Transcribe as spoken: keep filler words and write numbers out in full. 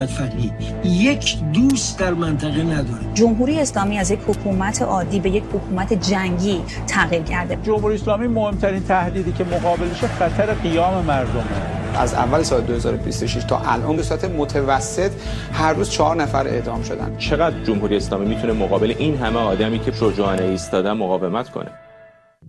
فتحی یک دوست در منطقه نداره. جمهوری اسلامی از یک حکومت عادی به یک حکومت جنگی تغییر کرده. جمهوری اسلامی مهمترین تهدیدی که مقابلش خطر قیام مردمه. از اول سال دو هزار و بیست و شش تا الان به صورت متوسط هر روز چهار نفر اعدام شدن. چقدر جمهوری اسلامی میتونه مقابل این همه آدمی که شجاعانه ایستادن مقاومت کنه؟